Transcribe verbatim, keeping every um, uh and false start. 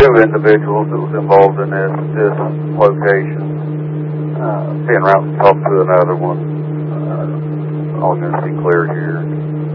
two individuals that was involved in this, this location. Uh, being around to talk to another one. Uh, all going to be clear here.